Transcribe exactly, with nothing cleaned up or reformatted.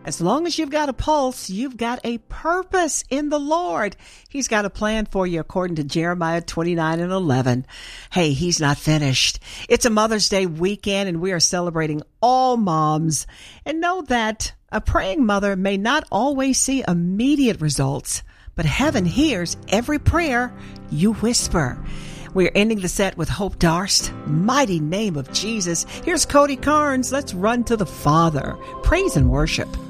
As long as you've got a pulse, you've got a purpose in the Lord. He's got a plan for you according to Jeremiah twenty-nine and eleven. Hey, he's not finished. It's a Mother's Day weekend and we are celebrating all moms. And know that a praying mother may not always see immediate results, but heaven hears every prayer you whisper. We're ending the set with Hope Darst, Mighty Name of Jesus. Here's Cody Carnes. Let's run to the Father. Praise and worship.